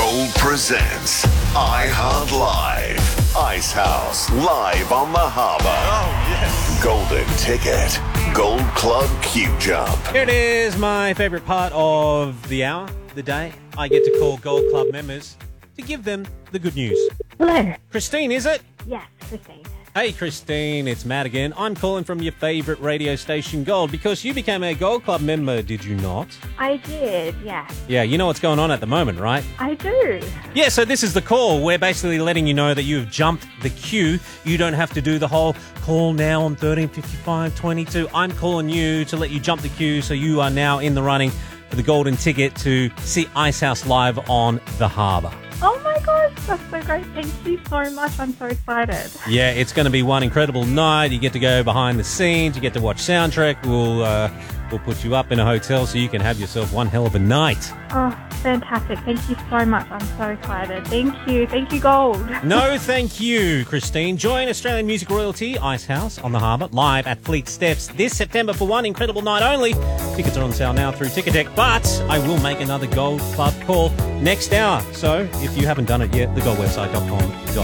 Gold presents iHeart Live. Ice House live on the harbour. Oh, yes. Golden Ticket. Gold Club Q Jump. Here it is, my favourite part of the hour, the day. I get to call Gold Club members to give them the good news. Hello. Christine, is it? Yes, Christine. Hey, Christine, it's Matt again. I'm calling from your favourite radio station, Gold, because you became a Gold Club member, did you not? I did, yes. Yeah, you know what's going on at the moment, right? I do. Yeah, so this is the call. We're basically letting you know that you've jumped the queue. You don't have to do the whole call now on 135522. I'm calling you to let you jump the queue, so you are now in the running for the golden ticket to see Ice House live on the harbour. Oh my gosh, that's so great. Thank you so much. I'm so excited. Yeah, it's going to be one incredible night. You get to go behind the scenes. You get to watch soundtrack. We'll put you up in a hotel so you can have yourself one hell of a night. Oh, fantastic. Thank you so much. I'm so excited. Thank you. Thank you, Gold. No, thank you, Christine. Join Australian music royalty Ice House on the harbour live at Fleet Steps this September for one incredible night only. Tickets are on sale now through Ticketek, but I will make another Gold Club call next hour. So if you haven't done it yet, thegoldwebsite.com.au.